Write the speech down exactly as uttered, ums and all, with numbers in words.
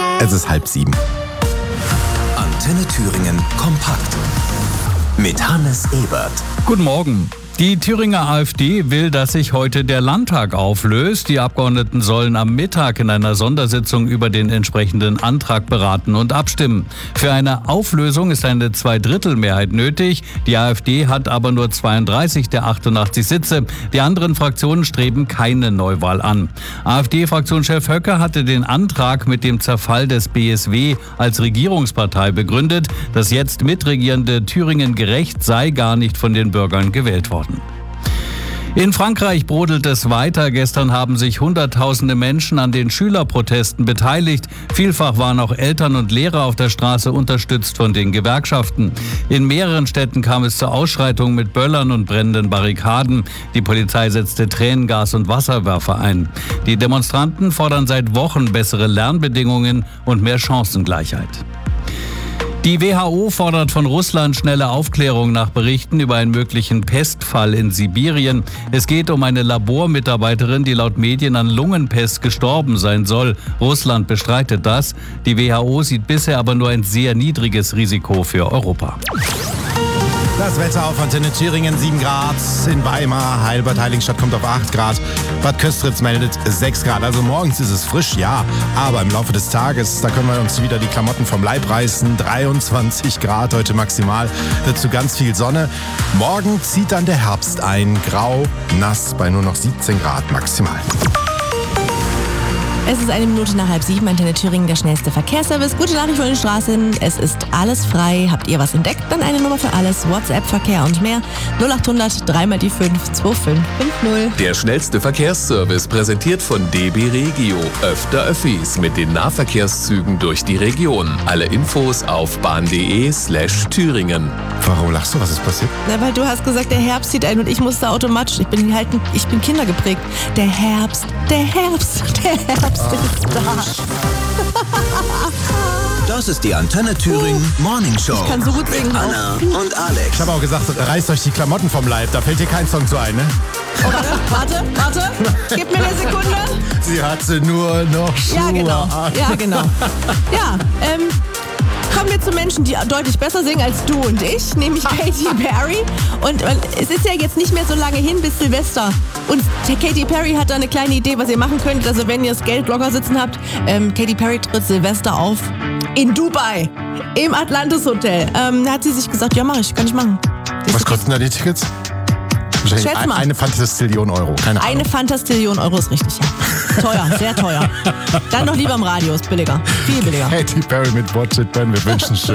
Es ist halb sieben. Antenne Thüringen kompakt mit Hannes Ebert. Guten Morgen. Die Thüringer AfD will, dass sich heute der Landtag auflöst. Die Abgeordneten sollen am Mittag in einer Sondersitzung über den entsprechenden Antrag beraten und abstimmen. Für eine Auflösung ist eine Zweidrittelmehrheit nötig. Die AfD hat aber nur zweiunddreißig der achtundachtzig Sitze. Die anderen Fraktionen streben keine Neuwahl an. AfD-Fraktionschef Höcke hatte den Antrag mit dem Zerfall des B S W als Regierungspartei begründet. Das jetzt mitregierende Thüringen Gerecht sei gar nicht von den Bürgern gewählt worden. In Frankreich brodelt es weiter. Gestern haben sich Hunderttausende Menschen an den Schülerprotesten beteiligt. Vielfach waren auch Eltern und Lehrer auf der Straße, unterstützt von den Gewerkschaften. In mehreren Städten kam es zu Ausschreitungen mit Böllern und brennenden Barrikaden. Die Polizei setzte Tränengas und Wasserwerfer ein. Die Demonstranten fordern seit Wochen bessere Lernbedingungen und mehr Chancengleichheit. Die W H O fordert von Russland schnelle Aufklärung nach Berichten über einen möglichen Pestfall in Sibirien. Es geht um eine Labormitarbeiterin, die laut Medien an Lungenpest gestorben sein soll. Russland bestreitet das. Die W H O sieht bisher aber nur ein sehr niedriges Risiko für Europa. Das Wetter auf Antenne Thüringen, sieben Grad. In Weimar, Heidelberg, Heiligenstadt kommt auf acht Grad. Bad Köstritz meldet sechs Grad. Also morgens ist es frisch, ja. Aber im Laufe des Tages, da können wir uns wieder die Klamotten vom Leib reißen. dreiundzwanzig Grad heute maximal. Dazu ganz viel Sonne. Morgen zieht dann der Herbst ein. Grau, nass bei nur noch siebzehn Grad maximal. Es ist eine Minute nach halb sieben, Antenne Thüringen, der schnellste Verkehrsservice. Gute Nachricht von den Straßen, es ist alles frei. Habt ihr was entdeckt? Dann eine Nummer für alles, WhatsApp, Verkehr und mehr. null achthundert, drei mal die fünf, zwei fünf fünf null. Der schnellste Verkehrsservice präsentiert von D B Regio. Öfter Öffis mit den Nahverkehrszügen durch die Region. Alle Infos auf bahn.de slash Thüringen. Warum lachst du? Was ist passiert? Na, weil du hast gesagt, der Herbst zieht ein und ich musste automatisch, ich bin halt, ich bin kindergeprägt. Der Herbst, der Herbst, der Herbst. Ist da. Das ist die Antenne Thüringen Morning Show. Ich kann so gut singen. Mit Anna und Alex. Ich habe auch gesagt, reißt euch die Klamotten vom Leib. Da fällt dir kein Song zu ein, ne? Oh, warte, warte, warte. Gib mir eine Sekunde. Sie hatte nur noch Schuhe Ja, genau. an. Ja, genau. Ja, ähm... kommen wir zu Menschen, die deutlich besser singen als du und ich, nämlich Katy Perry. Und, und es ist ja jetzt nicht mehr so lange hin bis Silvester. Und Katy Perry hat da eine kleine Idee, was ihr machen könnt. Also wenn ihr das Geld locker sitzen habt, ähm, Katy Perry tritt Silvester auf in Dubai, im Atlantis Hotel. Ähm, da hat sie sich gesagt, ja mach ich, kann ich machen. Das Was kosten da die Tickets? Schätz Ein, mal. eine Fantastillion Euro. Keine Ahnung. Eine Fantastillion Euro ist richtig, ja. Teuer, sehr teuer. Dann doch lieber im Radio, ist billiger. Viel billiger. Katy Perry mit Watch It Burn. Wir wünschen schön.